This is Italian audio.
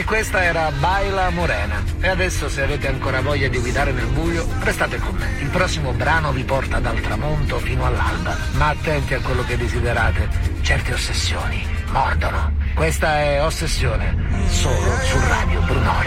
questa era Baila Morena. E adesso, se avete ancora voglia di guidare nel buio, restate con me. Il prossimo brano vi porta dal tramonto fino all'alba. Ma attenti a quello che desiderate. Certe ossessioni mordono. Questa è Ossessione, solo su Radio Brunori.